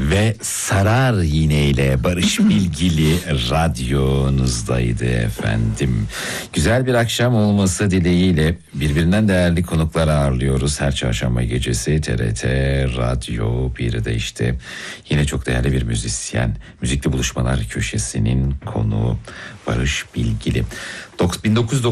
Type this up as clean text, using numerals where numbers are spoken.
Ve Sarar Yineyle Barış Bilgili radyonuzdaydı efendim. Güzel bir akşam olması dileğiyle birbirinden değerli konuklar ağırlıyoruz. Her çarşamba gecesi TRT Radyo 1'de işte yine çok değerli bir müzisyen. Müzikli Buluşmalar Köşesi'nin konuğu Barış Bilgili. 1990